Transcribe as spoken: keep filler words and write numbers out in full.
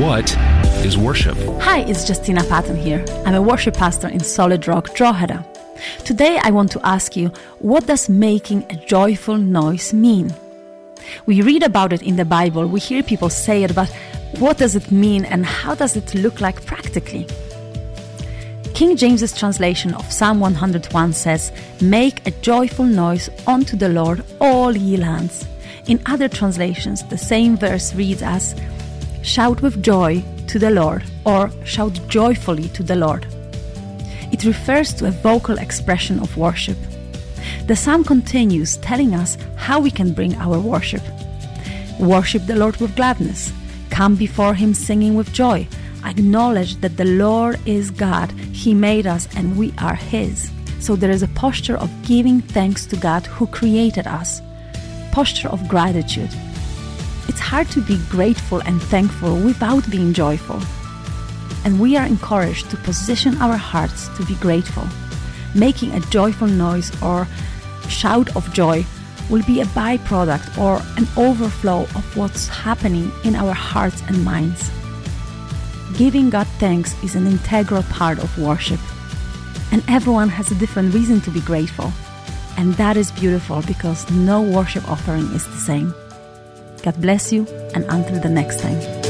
What is worship? Hi, it's Justina Patton here. I'm a worship pastor in Solid Rock, Drogheda. Today I want to ask you, what does making a joyful noise mean? We read about it in the Bible, we hear people say it, but what does it mean and how does it look like practically? King James's translation of Psalm one hundred one says, "Make a joyful noise unto the Lord, all ye lands." In other translations, the same verse reads as, "Shout with joy to the Lord," or "Shout joyfully to the Lord." It refers to a vocal expression of worship. The psalm continues telling us how we can bring our worship. Worship the Lord with gladness. Come before Him singing with joy. Acknowledge that the Lord is God. He made us and we are His. So there is a posture of giving thanks to God who created us. Posture of gratitude. It's hard to be grateful and thankful without being joyful. And we are encouraged to position our hearts to be grateful. Making a joyful noise or shout of joy will be a byproduct or an overflow of what's happening in our hearts and minds. Giving God thanks is an integral part of worship. And everyone has a different reason to be grateful. And that is beautiful because no worship offering is the same. God bless you, and until the next time.